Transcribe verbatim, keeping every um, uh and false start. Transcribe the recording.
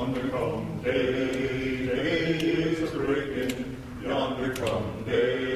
Yonder come day, day is a breaking, yonder come day.